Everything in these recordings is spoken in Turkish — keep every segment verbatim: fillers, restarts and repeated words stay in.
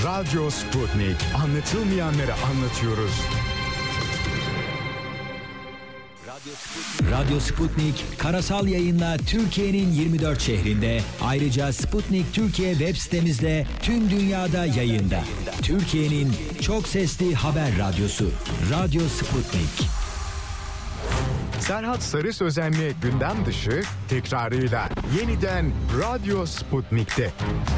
Radyo Sputnik. Anlatılmayanları anlatıyoruz. Radyo Sputnik karasal yayınla Türkiye'nin yirmi dört şehrinde, ayrıca Sputnik Türkiye web sitemizde tüm dünyada yayında. Türkiye'nin çok sesli haber radyosu Radyo Sputnik. Serhat Sarı Sözen'le gündem dışı tekrarıyla yeniden Radyo Sputnik'te.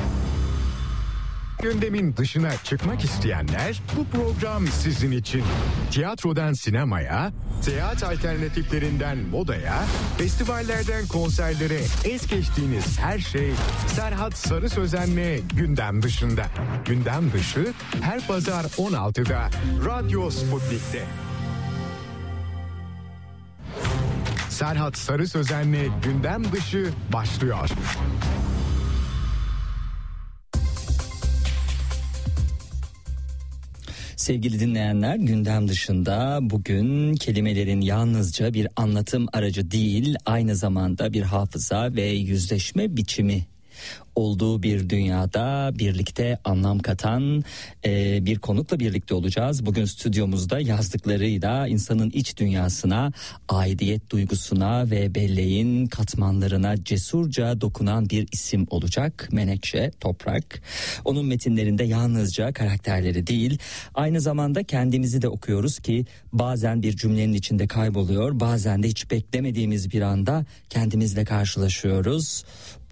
Gündemin dışına çıkmak isteyenler, bu program sizin için. Tiyatrodan sinemaya, seyahat alternatiflerinden modaya, festivallerden konserlere es geçtiğiniz her şey Serhat Sarı Sözen'le gündem dışında. Gündem dışı her pazar on altıda Radyo Sputnik'te. Serhat Sarı Sözen'le gündem dışı başlıyor. Sevgili dinleyenler, gündem dışında bugün kelimelerin yalnızca bir anlatım aracı değil, aynı zamanda bir hafıza ve yüzleşme biçimi olduğu bir dünyada birlikte anlam katan e, bir konukla birlikte olacağız. Bugün stüdyomuzda yazdıklarıyla insanın iç dünyasına, aidiyet duygusuna ve belleğin katmanlarına cesurca dokunan bir isim olacak. Menekşe Toprak. Onun metinlerinde yalnızca karakterleri değil, aynı zamanda kendimizi de okuyoruz ki bazen bir cümlenin içinde kayboluyor, bazen de hiç beklemediğimiz bir anda kendimizle karşılaşıyoruz.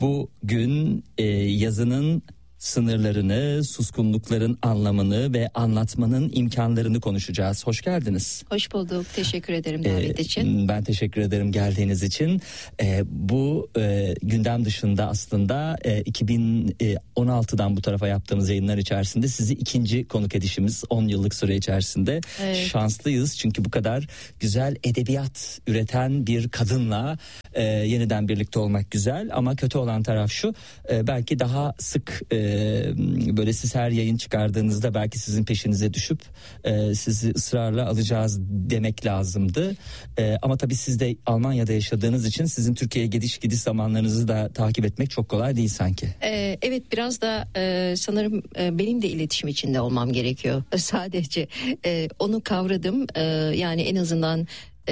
Bugün e, yazının sınırlarını, suskunlukların anlamını ve anlatmanın imkanlarını konuşacağız. Hoş geldiniz. Hoş bulduk. Teşekkür ederim davet ee, için. Ben teşekkür ederim geldiğiniz için. Ee, bu e, gündem dışında aslında e, iki bin on altıdan bu tarafa yaptığımız yayınlar içerisinde sizi ikinci konuk edişimiz on yıllık süre içerisinde. Evet. Şanslıyız çünkü bu kadar güzel edebiyat üreten bir kadınla e, yeniden birlikte olmak güzel, ama kötü olan taraf şu, e, belki daha sık e, böyle siz her yayın çıkardığınızda belki sizin peşinize düşüp e, sizi ısrarla alacağız demek lazımdı. E, ama tabii siz de Almanya'da yaşadığınız için sizin Türkiye'ye gidiş gidiş zamanlarınızı da takip etmek çok kolay değil sanki. E, evet, biraz da e, sanırım e, benim de iletişim içinde olmam gerekiyor. Sadece e, onu kavradım. E, yani en azından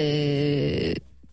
e,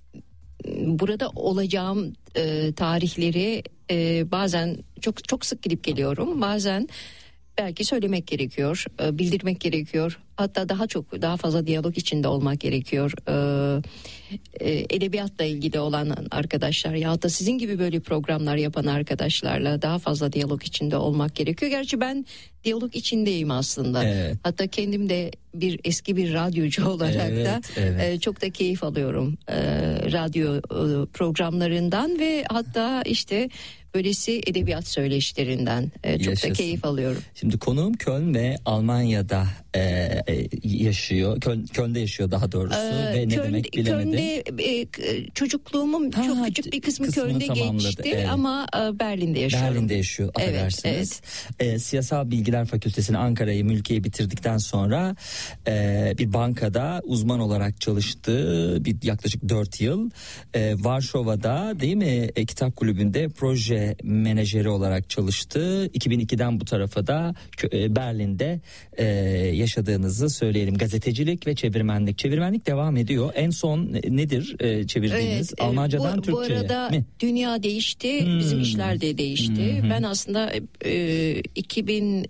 burada olacağım e, tarihleri e, bazen çok çok sık gidip geliyorum. Bazen belki söylemek gerekiyor, e, bildirmek gerekiyor. Hatta daha çok, daha fazla diyalog içinde olmak gerekiyor. Ee, e, edebiyatla ilgili olan arkadaşlar ya da sizin gibi böyle programlar yapan arkadaşlarla daha fazla diyalog içinde olmak gerekiyor. Gerçi ben diyalog içindeyim aslında. Evet. Hatta kendim de bir eski bir radyocu olarak evet, da evet. E, çok da keyif alıyorum e, radyo e, programlarından ve hatta işte böylesi edebiyat söyleşilerinden e, çok Yaşasın. da keyif alıyorum. Şimdi konuğum Köln ve Almanya'da e, yaşıyor. Köln, Köln'de yaşıyor daha doğrusu ee, ve ne Köln, demek bilemedim. Köln'de e, çocukluğumun ha, çok küçük bir kısmı Köln'de geçti evet. ama e, Berlin'de yaşıyorum. Berlin'de yaşıyor, affedersiniz. Evet, evet. E, Siyasal Bilgiler Fakültesi'ni, Ankara'yı, Mülkiye'yi bitirdikten sonra e, bir bankada uzman olarak çalıştı. Bir yaklaşık dört yıl. E, Varşova'da değil mi e, kitap kulübünde proje menajeri olarak çalıştı. iki bin ikiden bu tarafa da e, Berlin'de e, yaşadığınızı söyleyelim. Gazetecilik ve çevirmenlik. Çevirmenlik devam ediyor. En son nedir e, çevirdiğiniz? Evet, Almancadan bu, Türkçe'ye. Bu arada mi? Dünya değişti. Hmm. Bizim işler de değişti. Hmm. Ben aslında e, iki bin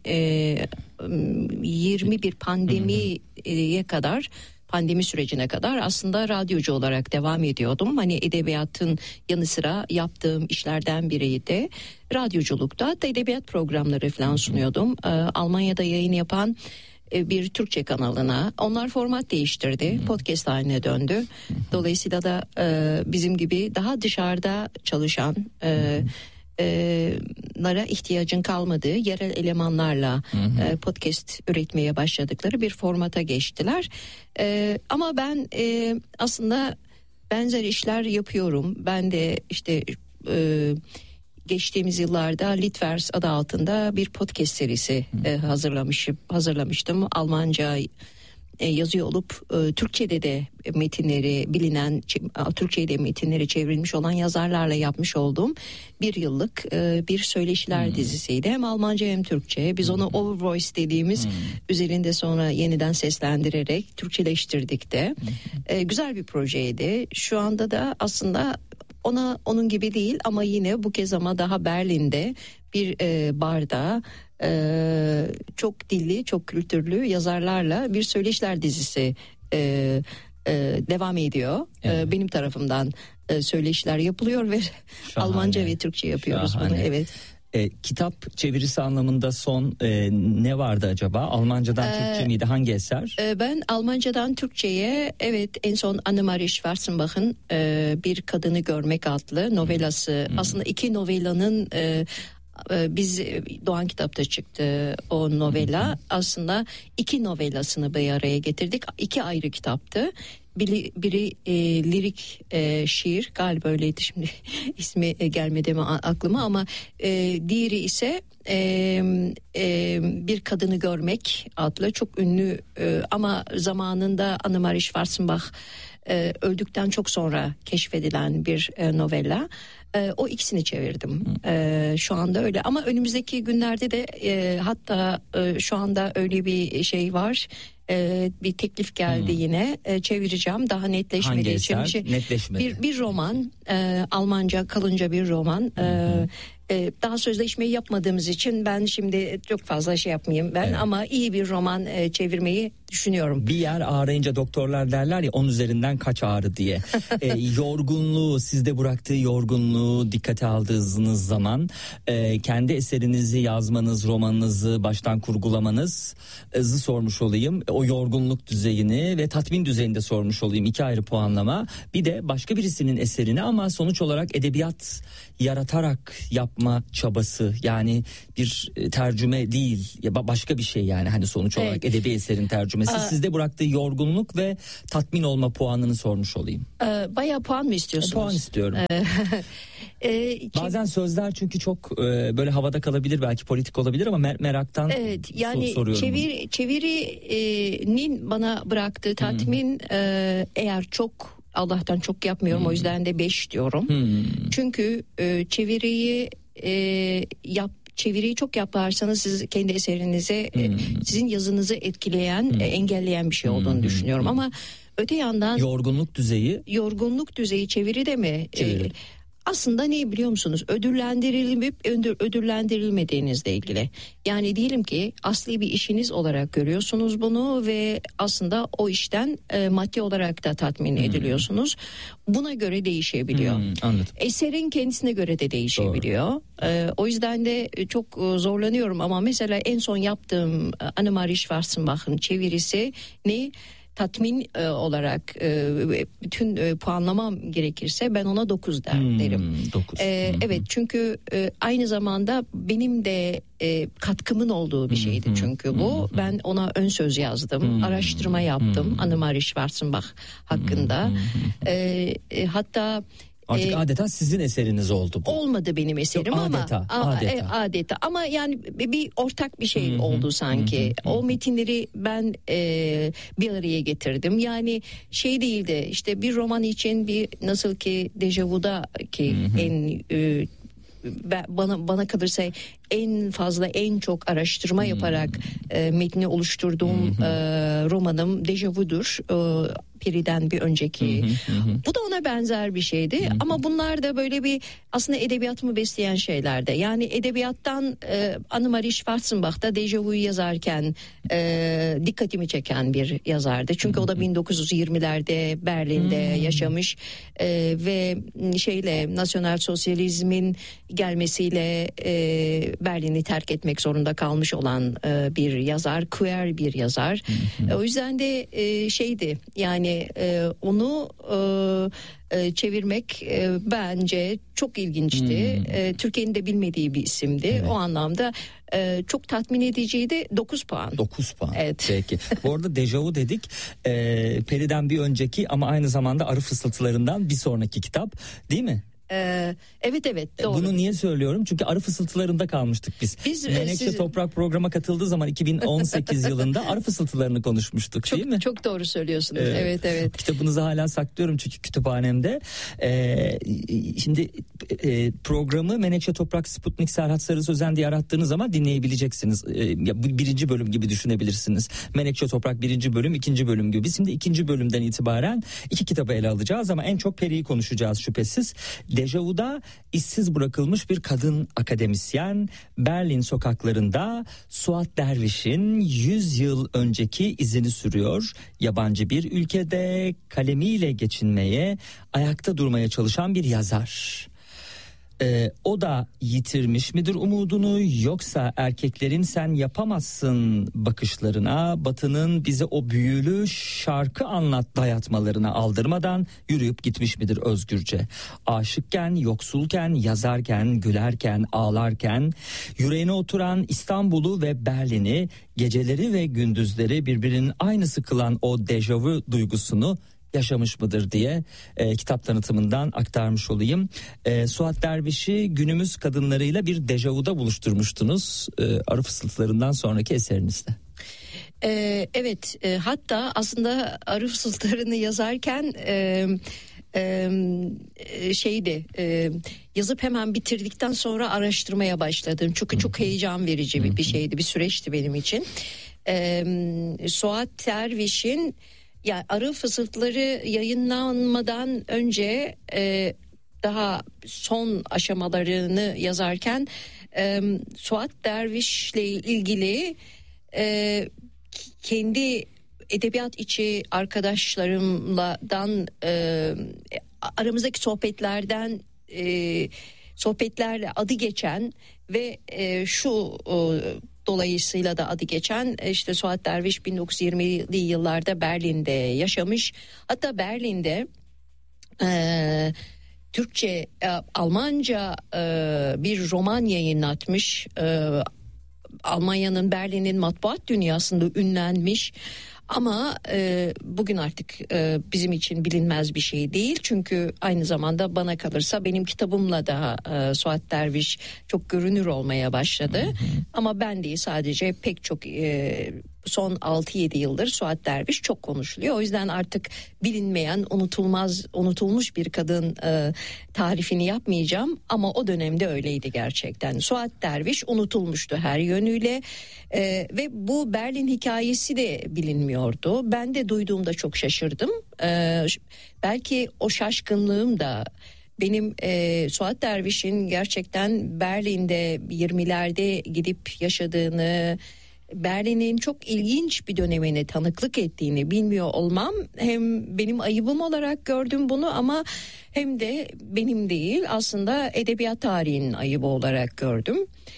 yirmi bir pandemiye hmm. kadar pandemi sürecine kadar aslında radyocu olarak devam ediyordum. Hani edebiyatın yanı sıra yaptığım işlerden biriydi. Radyoculukta hatta edebiyat programları falan sunuyordum. Ee, Almanya'da yayın yapan e, bir Türkçe kanalına. Onlar format değiştirdi. Podcast haline döndü. Dolayısıyla da e, bizim gibi daha dışarıda çalışan e, e, lara ihtiyacın kalmadığı yerel elemanlarla e, podcast üretmeye başladıkları bir formata geçtiler. E, ama ben e, aslında benzer işler yapıyorum. Ben de işte e, geçtiğimiz yıllarda Litvers adı altında bir podcast serisi e, hazırlamışım, hazırlamıştım. Almanca e, yazıyor olup e, Türkçe'de de metinleri bilinen, Türkçe'de metinleri çevrilmiş olan yazarlarla yapmış olduğum bir yıllık e, bir söyleşiler hmm. dizisiydi. Hem Almanca hem Türkçe. Biz onu hmm. Overvoice dediğimiz hmm. üzerinde sonra yeniden seslendirerek Türkçeleştirdik de. Hmm. E, güzel bir projeydi. Şu anda da aslında ona onun gibi değil ama yine bu kez ama daha Berlin'de bir e, barda e, çok dilli, çok kültürlü yazarlarla bir söyleşiler dizisi e, e, devam ediyor. Evet. E, benim tarafımdan e, söyleşiler yapılıyor ve şahane. Almanca ve Türkçe yapıyoruz şahane. Bunu. Evet. E, kitap çevirisi anlamında son e, ne vardı acaba? Almancadan ee, Türkçe miydi? Hangi eser? E, ben Almancadan Türkçe'ye evet en son Annemarie Schwarzenbach'ın e, Bir Kadını Görmek adlı novelası. Hmm. Aslında iki novelanın e, e, biz Doğan Kitap'ta çıktı o novela. Hmm. Aslında iki novelasını bir araya getirdik. İki ayrı kitaptı. Biri, biri e, lirik e, şiir galiba öyleydi, şimdi ismi e, gelmedi mi aklıma ama e, diğeri ise e, e, Bir Kadını Görmek adlı çok ünlü e, ama zamanında Annemarie Schwarzenbach e, öldükten çok sonra keşfedilen bir e, novella. E, o ikisini çevirdim e, şu anda öyle ama önümüzdeki günlerde de e, hatta e, şu anda öyle bir şey var. Ee, bir teklif geldi hmm. yine ee, çevireceğim daha netleşmediği için netleşmedi. bir bir roman e, Almanca kalınca bir roman hmm. e, e, daha sözleşmeyi yapmadığımız için ben şimdi çok fazla şey yapmayayım ben evet. ama iyi bir roman e, çevirmeyi düşünüyorum. Bir yer ağrıyınca doktorlar derler ya on üzerinden kaç ağrı diye. e, yorgunluğu sizde bıraktığı yorgunluğu dikkate aldığınız zaman e, kendi eserinizi yazmanız, romanınızı baştan kurgulamanızı sormuş olayım. O yorgunluk düzeyini ve tatmin düzeyini de sormuş olayım. İki ayrı puanlama. Bir de başka birisinin eserini ama sonuç olarak edebiyat yaratarak yapma çabası, yani bir tercüme değil ya başka bir şey, yani hani sonuç olarak evet. edebi eserin tercümesi. Aa, sizde bıraktığı yorgunluk ve tatmin olma puanını sormuş olayım. E, bayağı puan mı istiyorsunuz? E, puan istiyorum. E, Bazen sözler çünkü çok e, böyle havada kalabilir, belki politik olabilir ama mer- meraktan evet, yani so- soruyorum. Çevir, çevirinin bana bıraktığı tatmin hmm. e, eğer çok Allah'tan çok yapmıyorum hmm. o yüzden de beş diyorum. Hmm. Çünkü e, çeviriyi e, yap çeviriyi çok yaparsanız siz kendi eserinize hmm. e, sizin yazınızı etkileyen, hmm. e, engelleyen bir şey olduğunu hmm. düşünüyorum ama öte yandan yorgunluk düzeyi yorgunluk düzeyi çeviride mi? Çeviri. E, aslında ne biliyor musunuz? Ödüllendirilip ödüllendirilmediğinizle ilgili. Yani diyelim ki asli bir işiniz olarak görüyorsunuz bunu ve aslında o işten e, maddi olarak da tatmin hmm. ediliyorsunuz. Buna göre değişebiliyor. Hmm, anladım. Eserin kendisine göre de değişebiliyor. E, o yüzden de çok zorlanıyorum ama mesela en son yaptığım Annemarie Schwarzenbach'ın çevirisi ne? Tatmin e, olarak e, bütün e, puanlamam gerekirse ben ona dokuz der, hmm, derim. dokuz. E, evet çünkü e, aynı zamanda benim de e, katkımın olduğu bir şeydi hmm, çünkü bu. Hmm, ben ona ön söz yazdım, hmm, araştırma yaptım hmm, Annemarie Schwarzenbach hakkında. Hmm, e, e, hatta Artık ee, adeta sizin eseriniz oldu bu. Olmadı benim eserim. Yok, adeta, ama adeta. E, adeta ama yani bir ortak bir şey Hı-hı. oldu sanki. Hı-hı. O metinleri ben e, bir araya getirdim. Yani şey değildi işte bir roman için bir nasıl ki Dejavu'da ki Hı-hı. en e, bana bana kalırsa en fazla en çok araştırma yaparak hmm. e, metni oluşturduğum hmm. e, romanım Dejavu'dur. E, Piri'den bir önceki. Hmm. Bu da ona benzer bir şeydi. Hmm. Ama bunlar da böyle bir aslında edebiyatımı besleyen şeylerdi. Yani edebiyattan e, Annemarie Schwarzenbach'ta Dejavu'yu yazarken e, dikkatimi çeken bir yazardı. Çünkü hmm. o da bin dokuz yüz yirmilerde Berlin'de hmm. yaşamış e, ve şeyle nasyonel sosyalizmin gelmesiyle e, Berlin'i terk etmek zorunda kalmış olan e, bir yazar, queer bir yazar. Hı hı. O yüzden de e, şeydi yani e, onu e, e, çevirmek e, bence çok ilginçti. Hmm. E, Türkiye'nin de bilmediği bir isimdi. Evet. O anlamda e, çok tatmin ediciydi. dokuz puan. dokuz puan. Evet. Peki. Bu arada Dejavu dedik. E, Peri'den bir önceki ama aynı zamanda Arı Fısıltılarından bir sonraki kitap değil mi? Ee, evet evet doğru. Bunu niye söylüyorum? Çünkü arı fısıltılarında kalmıştık biz. Biz Menekşe siz... Toprak programa katıldığı zaman iki bin on sekiz yılında arı fısıltılarını konuşmuştuk, çok, değil mi? Çok doğru söylüyorsunuz. Evet evet. evet. Kitabınızı hala saklıyorum çünkü kütüphanemde. Ee, şimdi e, programı Menekşe Toprak Sputnik Serhat Sarı Sözen diye arattığınız zaman dinleyebileceksiniz. Ee, bu birinci bölüm gibi düşünebilirsiniz. Menekşe Toprak birinci bölüm, ikinci bölüm gibi. Biz şimdi ikinci bölümden itibaren iki kitabı ele alacağız ama en çok Peri'yi konuşacağız şüphesiz. Dejavu'da işsiz bırakılmış bir kadın akademisyen Berlin sokaklarında Suat Derviş'in yüz yıl önceki izini sürüyor. Yabancı bir ülkede kalemiyle geçinmeye, ayakta durmaya çalışan bir yazar. Ee, o da yitirmiş midir umudunu, yoksa erkeklerin sen yapamazsın bakışlarına, Batı'nın bize o büyülü şarkı anlat dayatmalarına aldırmadan yürüyüp gitmiş midir özgürce? Aşıkken, yoksulken, yazarken, gülerken, ağlarken, yüreğine oturan İstanbul'u ve Berlin'i, geceleri ve gündüzleri birbirinin aynısı kılan o dejavu duygusunu yaşamış mıdır diye e, kitap tanıtımından aktarmış olayım. E, Suat Derviş'i günümüz kadınlarıyla bir dejavuda buluşturmuştunuz e, arı fısıltılarından sonraki eserinizde. Ee, evet e, hatta aslında arı fısıltılarını yazarken e, e, şeydi e, yazıp hemen bitirdikten sonra araştırmaya başladım. Çünkü çok heyecan verici bir, bir şeydi, bir süreçti benim için. E, Suat Derviş'in yani arı fısıltıları yayınlanmadan önce e, daha son aşamalarını yazarken e, Suat Derviş'le ilgili e, kendi edebiyat içi arkadaşlarımdan e, aramızdaki sohbetlerden e, sohbetlerle adı geçen ve e, şu e, dolayısıyla da adı geçen işte Suat Derviş bin dokuz yüz yirmili yıllarda Berlin'de yaşamış. Hatta Berlin'de e, Türkçe, e, Almanca e, bir roman yayınlatmış. E, Almanya'nın, Berlin'in matbuat dünyasında ünlenmiş. Ama e, bugün artık e, bizim için bilinmez bir şey değil. Çünkü aynı zamanda bana kalırsa benim kitabımla da e, Suat Derviş çok görünür olmaya başladı. Hı hı. Ama ben değil, sadece pek çok e, son altı yedi yıldır Suat Derviş çok konuşuluyor. O yüzden artık bilinmeyen, unutulmaz, unutulmuş bir kadın e, tarifini yapmayacağım. Ama o dönemde öyleydi gerçekten. Suat Derviş unutulmuştu her yönüyle e, ve bu Berlin hikayesi de bilinmiyordu. Ben de duyduğumda çok şaşırdım. E, belki o şaşkınlığım da benim e, Suat Derviş'in gerçekten Berlin'de yirmilerde gidip yaşadığını, Berlin'in çok ilginç bir dönemine tanıklık ettiğini bilmiyor olmam, hem benim ayıbım olarak gördüm bunu ama hem de benim değil, aslında edebiyat tarihinin ayıbı olarak gördüm.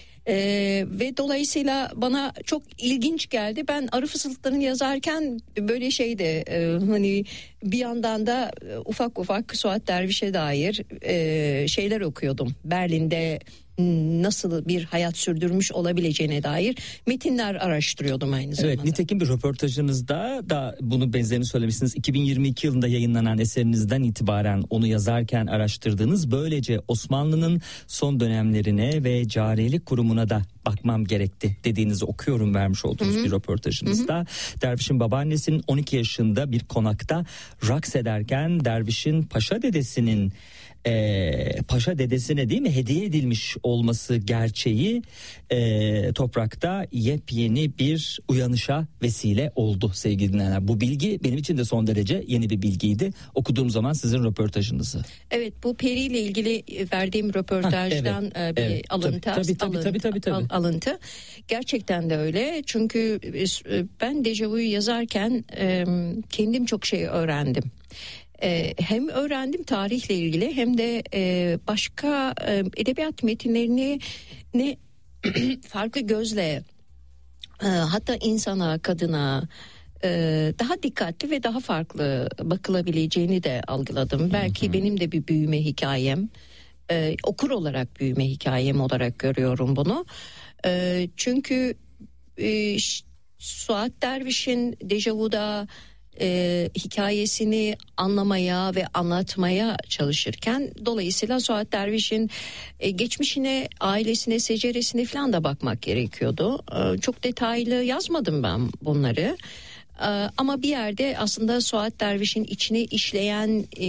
Ee, ve dolayısıyla bana çok ilginç geldi. Ben arı fısıltılarını yazarken böyle şeyde e, hani bir yandan da e, ufak ufak Suat Derviş'e dair e, şeyler okuyordum. Berlin'de nasıl bir hayat sürdürmüş olabileceğine dair metinler araştırıyordum aynı zamanda. Evet, nitekim bir röportajınızda da bunu benzerini söylemişsiniz. iki bin yirmi iki yılında yayınlanan eserinizden itibaren onu yazarken araştırdınız. Böylece Osmanlı'nın son dönemlerine ve cariyelik kurumuna da bakmam gerekti dediğinizi okuyorum vermiş olduğunuz Hı-hı. bir röportajınızda. Hı-hı. Derviş'in babaannesinin on iki yaşında bir konakta raks ederken Derviş'in paşa dedesinin Ee, paşa dedesine değil mi hediye edilmiş olması gerçeği e, toprakta yepyeni bir uyanışa vesile oldu sevgili dinleyenler. Bu bilgi benim için de son derece yeni bir bilgiydi. Okuduğum zaman sizin röportajınızı. Evet, bu Peri ile ilgili verdiğim röportajdan ha, evet, bir evet, alıntı, tabii, tabii, tabii, tabii, tabii. alıntı. Gerçekten de öyle. Çünkü ben Dejavu'yu yazarken kendim çok şey öğrendim. Ee, hem öğrendim tarihle ilgili, hem de e, başka e, edebiyat metinlerini ne farklı gözle e, hatta insana, kadına e, daha dikkatli ve daha farklı bakılabileceğini de algıladım. Belki benim de bir büyüme hikayem, e, okur olarak büyüme hikayem olarak görüyorum bunu. E, çünkü e, Suat Derviş'in Dejavu'da e, hikayesini anlamaya ve anlatmaya çalışırken dolayısıyla Suat Derviş'in e, geçmişine, ailesine, seceresine falan da bakmak gerekiyordu. E, çok detaylı yazmadım ben bunları. E, ama bir yerde aslında Suat Derviş'in içine işleyen e,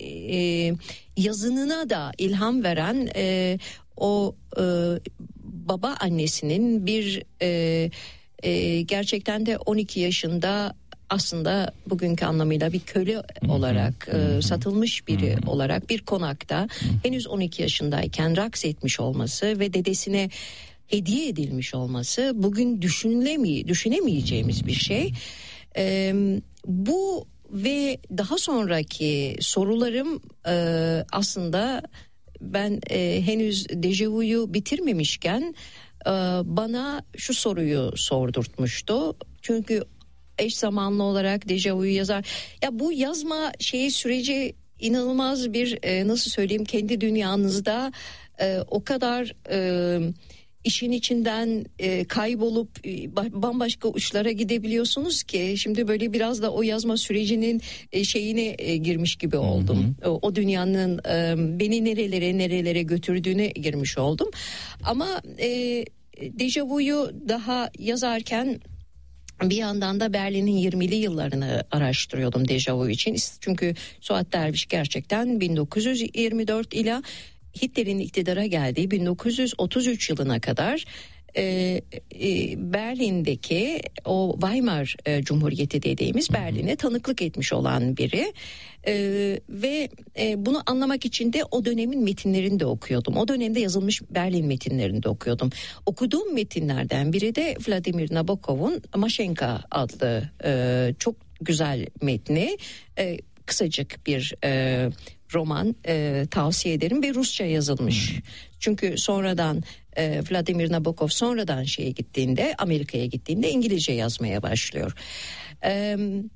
e, yazınına da ilham veren e, o e, baba annesinin bir e, e, gerçekten de on iki yaşında aslında bugünkü anlamıyla bir köle olarak e, satılmış biri olarak bir konakta henüz on iki yaşındayken raks etmiş olması ve dedesine hediye edilmiş olması bugün düşünülemi düşünemeyeceğimiz bir şey. E, bu ve daha sonraki sorularım e, aslında ben e, henüz dejavuyu bitirmemişken e, bana şu soruyu sordurtmuştu. Çünkü eş zamanlı olarak dejavuyu yazar. Ya bu yazma şeyi süreci inanılmaz bir e, nasıl söyleyeyim, kendi dünyanızda e, o kadar e, işin içinden e, kaybolup e, bambaşka uçlara gidebiliyorsunuz ki şimdi böyle biraz da o yazma sürecinin e, şeyine e, girmiş gibi oldum. Hı hı. O, o dünyanın e, beni nerelere nerelere götürdüğüne girmiş oldum. Ama e, dejavuyu daha yazarken bir yandan da Berlin'in yirmili yıllarını araştırıyordum dejavu için. Çünkü Suat Derviş gerçekten bin dokuz yüz yirmi dört ila Hitler'in iktidara geldiği bin dokuz yüz otuz üç yılına kadar e, e, Berlin'deki o Weimar e, Cumhuriyeti dediğimiz Berlin'e tanıklık etmiş olan biri. E, ve e, bunu anlamak için de o dönemin metinlerini de okuyordum. O dönemde yazılmış Berlin metinlerini de okuyordum. Okuduğum metinlerden biri de Vladimir Nabokov'un Maşenka adlı e, çok güzel metni. E, kısacık bir e, roman, e, tavsiye ederim ve Rusça yazılmış. Hmm. Çünkü sonradan e, Vladimir Nabokov sonradan şeye gittiğinde, Amerika'ya gittiğinde İngilizce yazmaya başlıyor. E,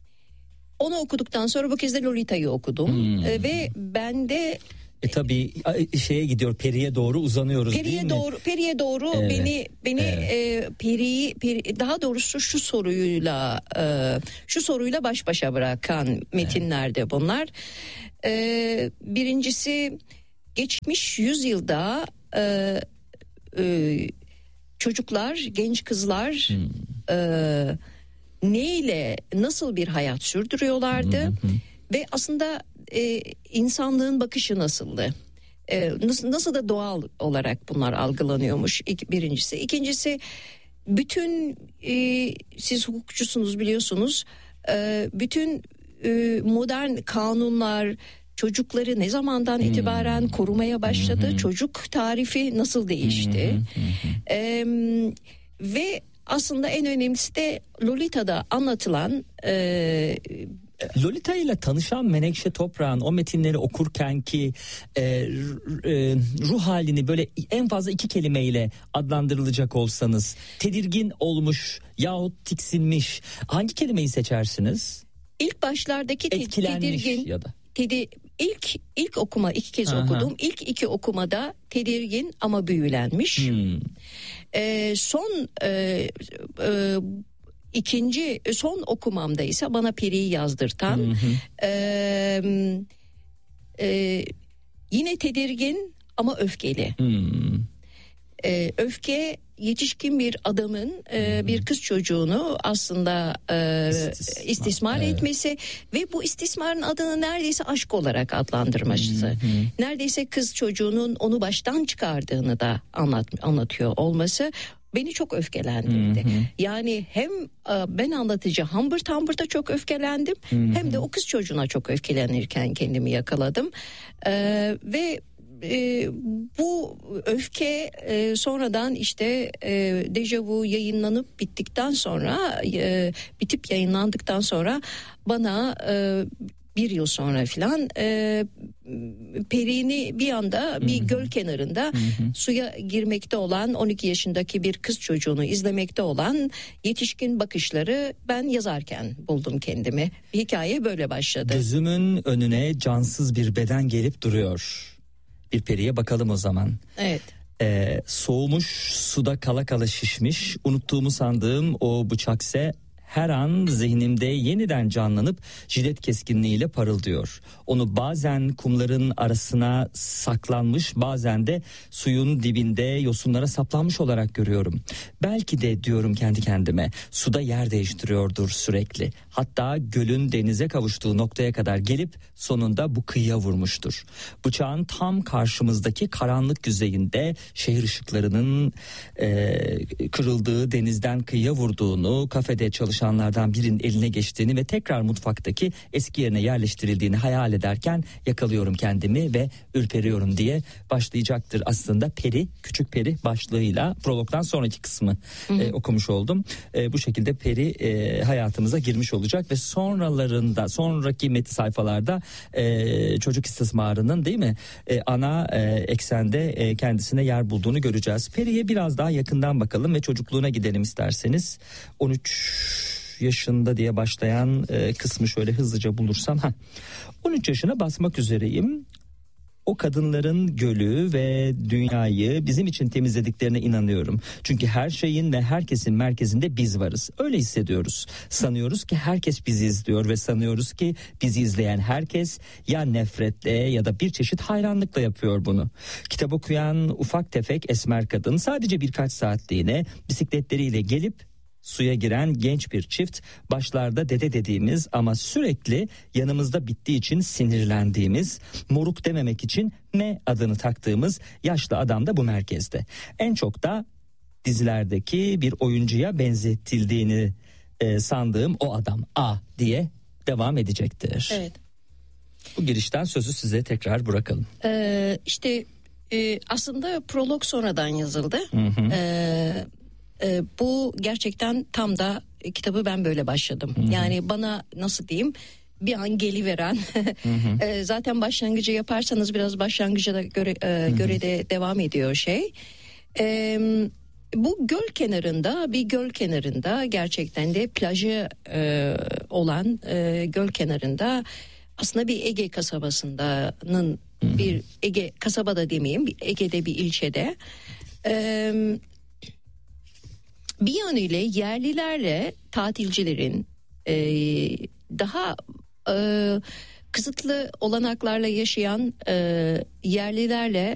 onu okuduktan sonra bu kez de Lolita'yı okudum. Hmm. E, ve ben de E tabii şeye gidiyor, Peri'ye doğru uzanıyoruz Peri'ye değil mi? doğru, Peri'ye doğru evet. beni beni evet. e, Peri'yi Peri, daha doğrusu şu soruyla e, şu soruyla baş başa bırakan metinlerde evet. bunlar. E, birincisi, geçmiş yüzyılda e, e, çocuklar, genç kızlar hmm. e, neyle, nasıl bir hayat sürdürüyorlardı hmm. ve aslında e, insanlığın bakışı nasıldı? E, nasıl, nasıl da doğal olarak bunlar algılanıyormuş, İk, birincisi. İkincisi, bütün e, siz hukukçusunuz biliyorsunuz, e, bütün e, modern kanunlar çocukları ne zamandan hmm. itibaren korumaya başladı? Hmm. Çocuk tarifi nasıl değişti? Hmm. E, ve aslında en önemlisi de Lolita'da anlatılan e, Lolita ile tanışan Menekşe Toprak'ın o metinleri okurken ki e, e, ruh halini böyle en fazla iki kelimeyle adlandırılacak olsanız, tedirgin olmuş yahut tiksinmiş, hangi kelimeyi seçersiniz? İlk başlardaki te- tedirgin ya da tedi- ilk ilk okuma iki kez Aha. okudum. İlk iki okumada tedirgin ama büyülenmiş. Hmm. E, son e, e, İkinci son okumamda ise bana Peri'yi yazdırtan hı hı. E, e, yine tedirgin ama öfkeli. Hmm. E, öfke, yetişkin bir adamın e, bir kız çocuğunu aslında e, istismar, istismar evet. etmesi ve bu istismarın adını neredeyse aşk olarak adlandırması. Hmm. Neredeyse kız çocuğunun onu baştan çıkardığını da anlat, anlatıyor olması beni çok öfkelendirdi. Hı hı. Yani hem ben anlatıcı Humbert Humbert'a çok öfkelendim, hı hı. hem de o kız çocuğuna çok öfkelenirken kendimi yakaladım. Ee, ve e, bu öfke e, sonradan işte e, dejavu yayınlanıp bittikten sonra, e, bitip yayınlandıktan sonra bana e, bir yıl sonra filan e, Peri'ni bir anda bir Hı-hı. göl kenarında Hı-hı. suya girmekte olan on iki yaşındaki bir kız çocuğunu izlemekte olan yetişkin bakışları ben yazarken buldum kendimi. Hikaye böyle başladı. Gözümün önüne cansız bir beden gelip duruyor. Bir Peri'ye bakalım o zaman. Evet. Ee, soğumuş, suda kala kala şişmiş, unuttuğumu sandığım o bıçakse her an zihnimde yeniden canlanıp jilet keskinliğiyle parıldıyor. Onu bazen kumların arasına saklanmış, bazen de suyun dibinde yosunlara saplanmış olarak görüyorum. Belki de diyorum kendi kendime, suda yer değiştiriyordur sürekli. Hatta gölün denize kavuştuğu noktaya kadar gelip sonunda bu kıyıya vurmuştur. Bıçağın tam karşımızdaki karanlık yüzeyinde şehir ışıklarının e, kırıldığı, denizden kıyıya vurduğunu, kafede çalışanlardan birinin eline geçtiğini ve tekrar mutfaktaki eski yerine yerleştirildiğini hayal ederken yakalıyorum kendimi ve ürperiyorum diye başlayacaktır aslında Peri, Küçük Peri başlığıyla prologdan sonraki kısmı e, okumuş oldum. E, bu şekilde Peri e, hayatımıza girmiş olacak ve sonralarında, sonraki metin sayfalarda e, çocuk istismarının değil mi e, ana e, eksende e, kendisine yer bulduğunu göreceğiz. Peri'ye biraz daha yakından bakalım ve çocukluğuna gidelim isterseniz. on üç yaşında diye başlayan e, kısmı şöyle hızlıca bulursam. Heh. on üç yaşına basmak üzereyim. O kadınların gölü ve dünyayı bizim için temizlediklerine inanıyorum. Çünkü her şeyin ve herkesin merkezinde biz varız. Öyle hissediyoruz. Sanıyoruz ki herkes bizi izliyor ve sanıyoruz ki bizi izleyen herkes ya nefretle ya da bir çeşit hayranlıkla yapıyor bunu. Kitap okuyan ufak tefek esmer kadın sadece birkaç saatliğine bisikletleriyle gelip suya giren genç bir çift, başlarda dede dediğimiz ama sürekli yanımızda bittiği için sinirlendiğimiz, moruk dememek için M adını taktığımız yaşlı adam da bu merkezde. En çok da dizilerdeki bir oyuncuya benzetildiğini e, sandığım o adam A diye devam edecektir. Evet. Bu girişten sözü size tekrar bırakalım. Ee, işte e, aslında prolog sonradan yazıldı. Hı hı. Ee, e, bu gerçekten tam da e, kitabı ben böyle başladım. Hı hı. Yani bana nasıl diyeyim, bir an geliveren hı hı. e, zaten başlangıcı yaparsanız biraz başlangıca da göre, e, göre de devam ediyor şey. E, bu göl kenarında, bir göl kenarında gerçekten de plajı e, olan e, göl kenarında, aslında bir Ege kasabasının, bir Ege kasabada demeyeyim, bir Ege'de bir ilçede e, bir yönüyle yerlilerle tatilcilerin e, daha e, kısıtlı olanaklarla yaşayan e, yerlilerle